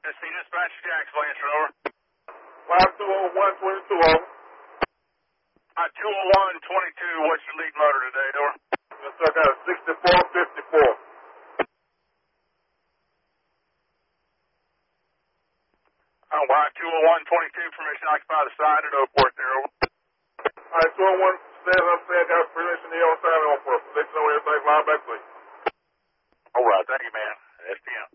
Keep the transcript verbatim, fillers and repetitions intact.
This is Dispatch Jackson, answer over. five two oh one twenty-two, over. Uh, two oh one twenty-two, what's your lead motor today, over? Yes, sir, I got a sixty-four fifty-four. Oh, wow, two oh one twenty-two, permission to occupy the side at Oakport there, over. All right, two oh one stands up there, got permission to be on side of Oakport. Let you know everything's lined back, please. All right, thank you, man. S D M.